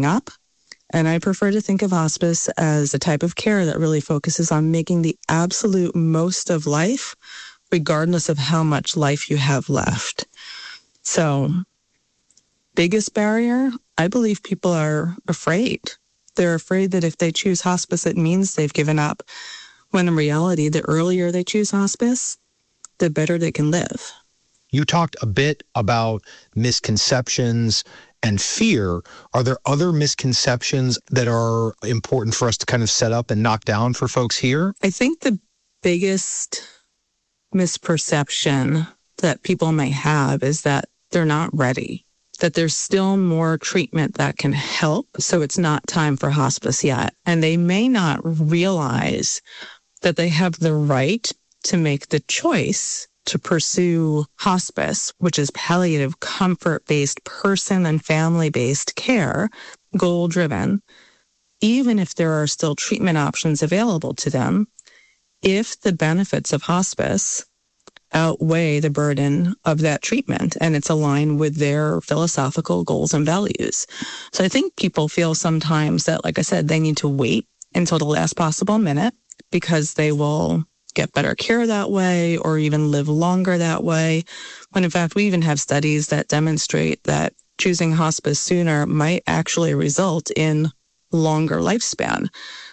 giving up. And I prefer to think of hospice as a type of care that really focuses on making the absolute most of life, regardless of how much life you have left. So, biggest barrier, I believe people are afraid. They're afraid that if they choose hospice, it means they've given up. When in reality, the earlier they choose hospice, the better they can live. You talked a bit about misconceptions and fear. Are there other misconceptions that are important for us to kind of set up and knock down for folks here? I think the biggest misperception that people may have is that they're not ready, that there's still more treatment that can help, so it's not time for hospice yet. And they may not realize that they have the right to make the choice to pursue hospice, which is palliative comfort-based, person and family-based care, goal-driven, even if there are still treatment options available to them, if the benefits of hospice outweigh the burden of that treatment and it's aligned with their philosophical goals and values. So I think people feel sometimes that, like I said, they need to wait until the last possible minute because they will get better care that way or even live longer that way. When in fact, we even have studies that demonstrate that choosing hospice sooner might actually result in longer lifespan.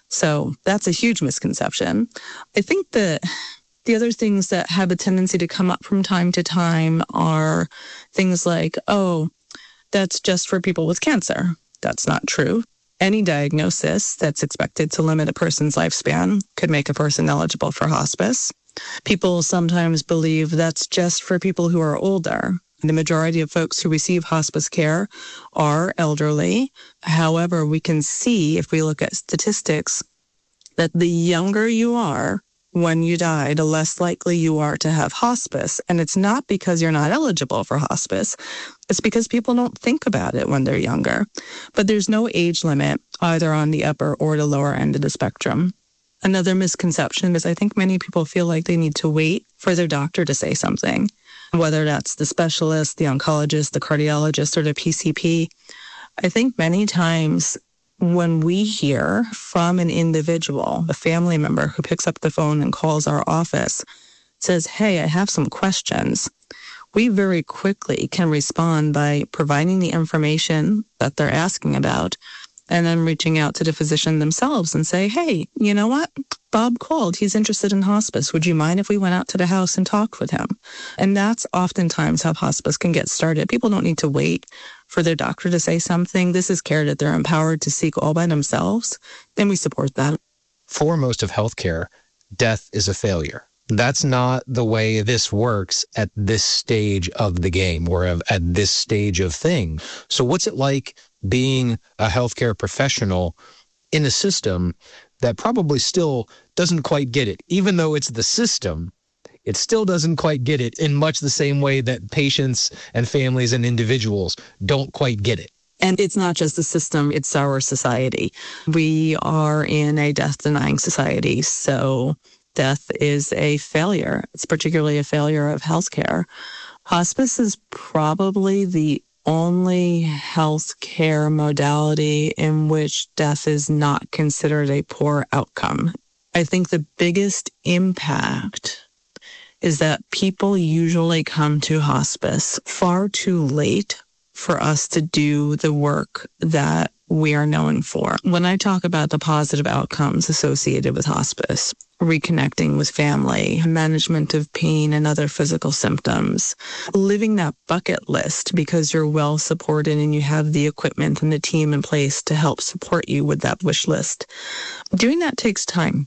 So that's a huge misconception. I think that the other things that have a tendency to come up from time to time are things like, oh, that's just for people with cancer. That's not true. Any diagnosis that's expected to limit a person's lifespan could make a person eligible for hospice. People sometimes believe that's just for people who are older. The majority of folks who receive hospice care are elderly. However, we can see, if we look at statistics, that the younger you are when you die, the less likely you are to have hospice. And it's not because you're not eligible for hospice. It's because people don't think about it when they're younger. But there's no age limit either on the upper or the lower end of the spectrum. Another misconception is I think many people feel like they need to wait for their doctor to say something, whether that's the specialist, the oncologist, the cardiologist, or the PCP. I think many times when we hear from an individual, a family member who picks up the phone and calls our office, says, hey, I have some questions, we very quickly can respond by providing the information that they're asking about and then reaching out to the physician themselves and say, hey, you know what? Bob called. He's interested in hospice. Would you mind if we went out to the house and talked with him? And that's oftentimes how hospice can get started. People don't need to wait for their doctor to say something. This is care that they're empowered to seek all by themselves. Then we support that. Foremost of healthcare, death is a failure. That's not the way this works at this stage of the game or at this stage of thing. So what's it like being a healthcare professional in a system that probably still doesn't quite get it? Even though it's the system, it still doesn't quite get it in much the same way that patients and families and individuals don't quite get it. And it's not just the system, it's our society. We are in a death-denying society, so death is a failure. It's particularly a failure of healthcare. Hospice is probably the only healthcare modality in which death is not considered a poor outcome. I think the biggest impact is that people usually come to hospice far too late for us to do the work that we are known for. When I talk about the positive outcomes associated with hospice, reconnecting with family, management of pain and other physical symptoms, living that bucket list because you're well supported and you have the equipment and the team in place to help support you with that wish list. Doing that takes time.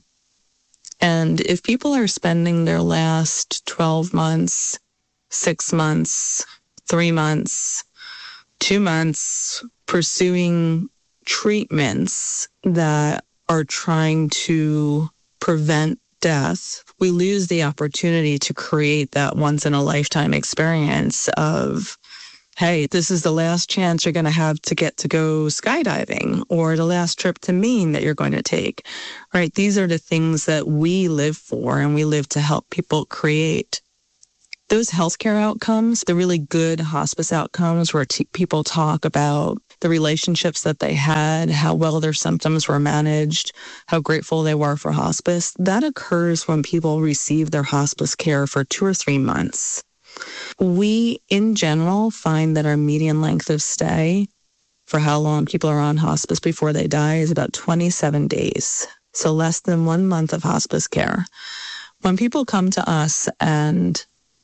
And if people are spending their last 12 months, 6 months, 3 months, 2 months pursuing treatments that are trying to prevent death, we lose the opportunity to create that once-in-a-lifetime experience of, hey, this is the last chance you're going to have to get to go skydiving, or the last trip to Maine that you're going to take, right? These are the things that we live for, and we live to help people create. Those healthcare outcomes, the really good hospice outcomes where people talk about the relationships that they had, how well their symptoms were managed, how grateful they were for hospice. That occurs when people receive their hospice care for 2 or 3 months. We, in general, find that our median length of stay for how long people are on hospice before they die is about 27 days. So less than 1 month of hospice care. When people come to us and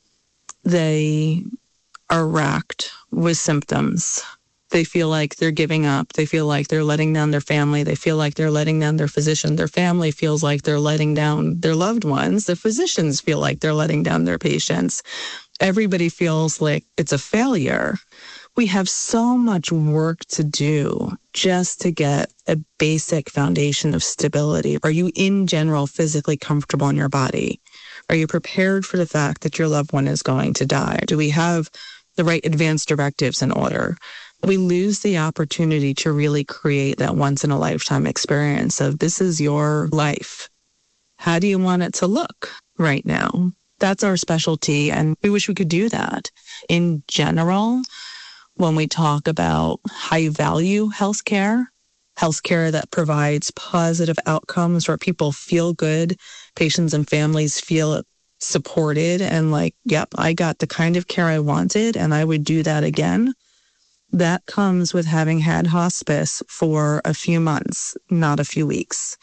they are racked with symptoms, they feel like they're giving up. They feel like they're letting down their family. They feel like they're letting down their physician. Their family feels like they're letting down their loved ones. The physicians feel like they're letting down their patients. Everybody feels like it's a failure. We have so much work to do just to get a basic foundation of stability. Are you, in general, physically comfortable in your body? Are you prepared for the fact that your loved one is going to die? Do we have the right advance directives in order? We lose the opportunity to really create that once-in-a-lifetime experience of this is your life. How do you want it to look right now? That's our specialty, and we wish we could do that. In general, when we talk about high-value healthcare that provides positive outcomes where people feel good, patients and families feel supported and like, yep, I got the kind of care I wanted and I would do that again. That comes with having had hospice for a few months, not a few weeks.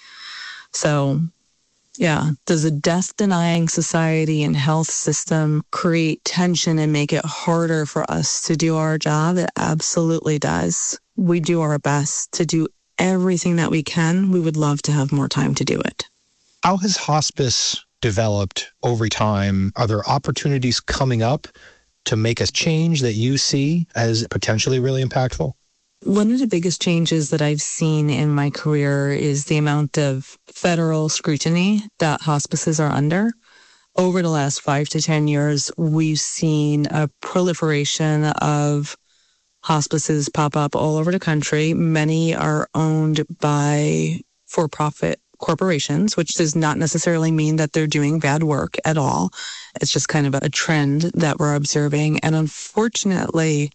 So, yeah, does a death-denying society and health system create tension and make it harder for us to do our job? It absolutely does. We do our best to do everything that we can. We would love to have more time to do it. How has hospice developed over time? Are there opportunities coming up to make a change that you see as potentially really impactful? One of the biggest changes that I've seen in my career is the amount of federal scrutiny that hospices are under. Over the last 5 to 10 years, we've seen a proliferation of hospices pop up all over the country. Many are owned by for-profit corporations, which does not necessarily mean that they're doing bad work at all. It's just kind of a trend that we're observing. And unfortunately,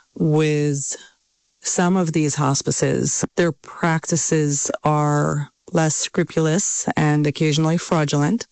with some of these hospices, their practices are less scrupulous and occasionally fraudulent.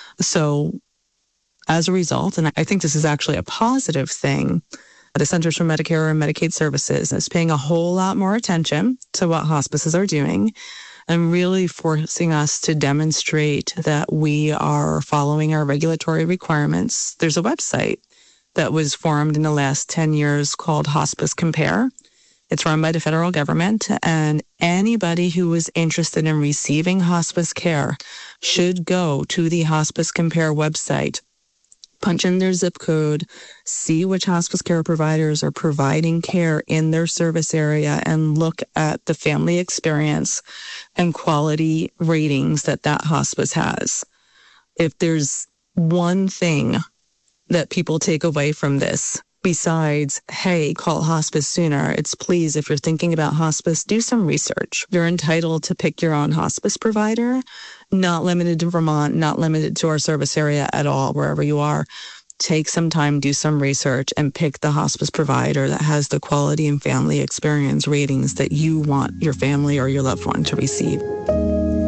So as a result, and I think this is actually a positive thing, the Centers for Medicare and Medicaid Services is paying a whole lot more attention to what hospices are doing and really forcing us to demonstrate that we are following our regulatory requirements. There's a website that was formed in the last 10 years called Hospice Compare. It's run by the federal government, and anybody who is interested in receiving hospice care should go to the Hospice Compare website, punch in their zip code, see which hospice care providers are providing care in their service area, and look at the family experience and quality ratings that hospice has. If there's one thing that people take away from this, besides, hey, call hospice sooner, it's please, if you're thinking about hospice, do some research. You're entitled to pick your own hospice provider, not limited to Vermont, not limited to our service area at all, wherever you are. Take some time, do some research, and pick the hospice provider that has the quality and family experience ratings that you want your family or your loved one to receive.